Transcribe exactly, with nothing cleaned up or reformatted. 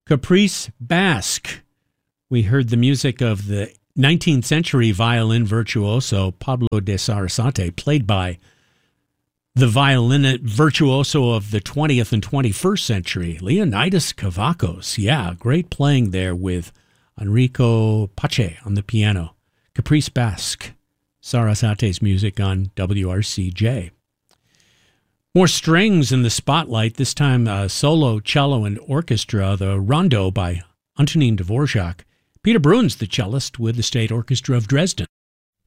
Caprice Basque. We heard the music of the nineteenth century violin virtuoso Pablo de Sarasate, played by the violin virtuoso of the twentieth and twenty-first century, Leonidas Kavakos. Yeah, great playing there with Enrico Pache on the piano. Caprice Basque, Sarasate's music on W R C J. More strings in the spotlight, this time uh, solo, cello, and orchestra, the Rondo by Antonin Dvorak. Peter Bruns, the cellist with the State Orchestra of Dresden.